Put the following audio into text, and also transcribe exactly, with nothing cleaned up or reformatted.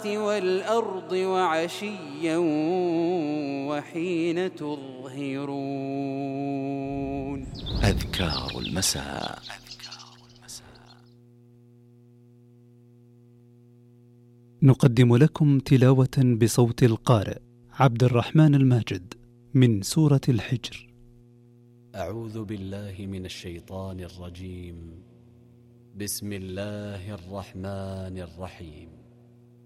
السماوات والأرض وعشيا وحين تظهرون. أذكار المساء. نقدم لكم تلاوة بصوت القارئ عبد الرحمن الماجد من سورة الحجر. أعوذ بالله من الشيطان الرجيم. بسم الله الرحمن الرحيم.